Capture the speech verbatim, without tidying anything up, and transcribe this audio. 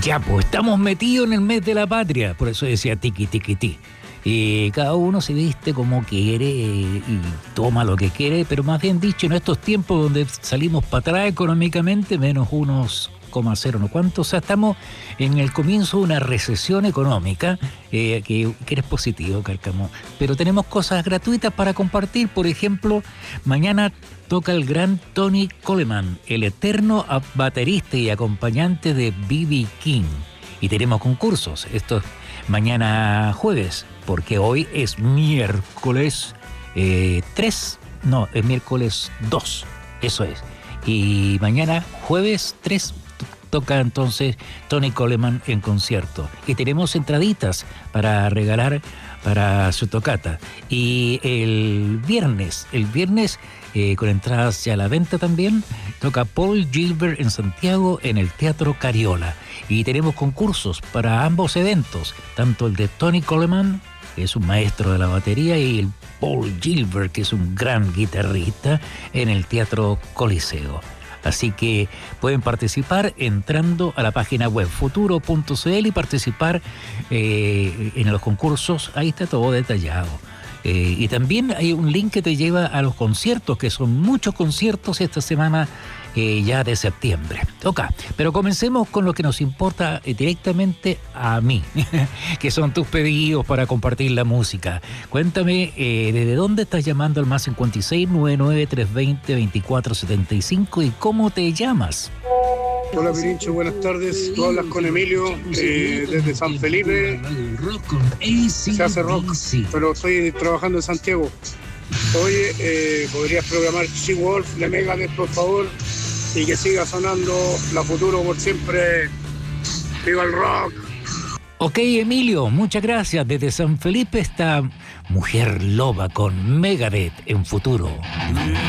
Ya, pues estamos metidos en el mes de la patria, por eso decía tiqui tiqui ti. Y cada uno se viste como quiere y toma lo que quiere, pero más bien dicho, en estos tiempos donde salimos para atrás económicamente, menos unos coma cero no cuánto, o sea, estamos en el comienzo de una recesión económica, eh, que, que es positivo, Cárcamo, pero tenemos cosas gratuitas para compartir. Por ejemplo, mañana toca el gran Tony Coleman, el eterno baterista y acompañante de B B King, y tenemos concursos. Esto es mañana jueves, porque hoy es miércoles eh, tres, no, es miércoles dos, eso es. Y mañana jueves tres toca entonces Tony Coleman en concierto. Y tenemos entraditas para regalar para su tocata. Y el viernes, el viernes eh, con entradas ya a la venta también, toca Paul Gilbert en Santiago en el Teatro Cariola. Y tenemos concursos para ambos eventos, tanto el de Tony Coleman, que es un maestro de la batería, y el Paul Gilbert, que es un gran guitarrista, en el Teatro Coliseo. Así que pueden participar entrando a la página web futuro punto c l y participar eh, en los concursos. Ahí está todo detallado. Eh, y también hay un link que te lleva a los conciertos, que son muchos conciertos esta semana eh, ya de septiembre. Ok, pero comencemos con lo que nos importa eh, directamente a mí, que son tus pedidos para compartir la música. Cuéntame, eh, ¿desde dónde estás llamando al más cincuenta y seis, noventa y nueve, trescientos veinte, veinticuatro setenta y cinco y cómo te llamas? Hola Pirincho, buenas tardes. Tú hablas con Emilio eh, desde San Felipe. Se hace rock, pero estoy trabajando en Santiago. Oye, eh, ¿podrías programar She-Wolf de Megadeth, por favor? Y que siga sonando La Futuro por siempre. ¡Viva el rock! Ok, Emilio, muchas gracias. Desde San Felipe está Mujer Loba con Megadeth en Futuro.